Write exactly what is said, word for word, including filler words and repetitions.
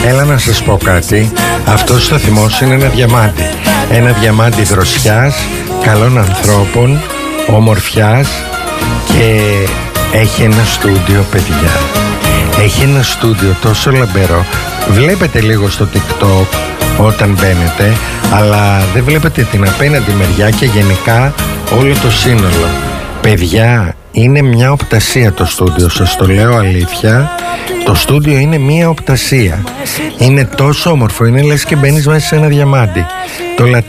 Έλα να σας πω κάτι. Αυτός το θυμός είναι ένα διαμάντι. Ένα διαμάντι δροσιάς, καλών ανθρώπων, ομορφιάς. Και έχει ένα στούντιο, παιδιά. Έχει ένα στούντιο τόσο λαμπερό. Βλέπετε λίγο στο TikTok όταν μπαίνετε, αλλά δεν βλέπετε την απέναντι μεριά και γενικά όλο το σύνολο. Παιδιά, είναι μια οπτασία το στούντιο, σας το λέω αλήθεια. Το στούντιο είναι μια οπτασία. Είναι τόσο όμορφο, είναι λες και μπαίνεις μέσα σε ένα διαμάντι. Το λατρεύω.